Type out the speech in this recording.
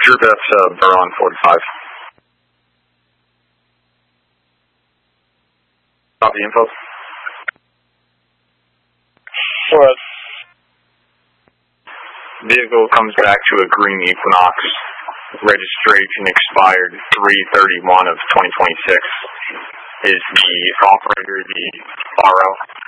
Sure, that's Baron 45. Copy info. What? Vehicle comes back to a green Equinox. Registration expired 3/31 of 2026. Is the operator the RO?